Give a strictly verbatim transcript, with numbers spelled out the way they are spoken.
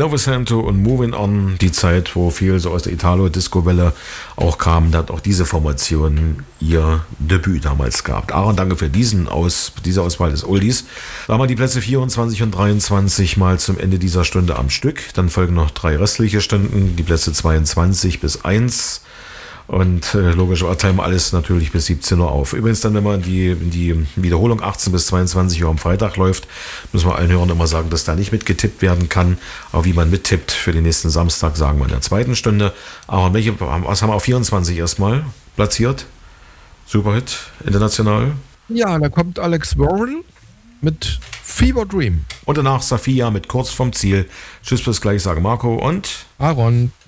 Novecento und Moving On, die Zeit, wo viel so aus der Italo-Disco-Welle auch kam, da hat auch diese Formation ihr Debüt damals gehabt. Aaron, danke für diesen Aus, diese Auswahl des Oldies. Da haben wir die Plätze vierundzwanzig und dreiundzwanzig mal zum Ende dieser Stunde am Stück. Dann folgen noch drei restliche Stunden, die Plätze zweiundzwanzig bis eins. Und äh, logischerweise teilen wir alles natürlich bis siebzehn Uhr auf. Übrigens dann, wenn man die, die Wiederholung achtzehn bis zweiundzwanzig Uhr am Freitag läuft, müssen wir allen Hörern immer sagen, dass da nicht mitgetippt werden kann. Aber wie man mittippt für den nächsten Samstag, sagen wir in der zweiten Stunde. Aber welche, was haben wir auf vierundzwanzig erstmal platziert? Superhit, international. Ja, da kommt Alex Warren mit Fever Dream. Und danach Safia mit Kurz vom Ziel. Tschüss, bis gleich, sage Marco und Aaron.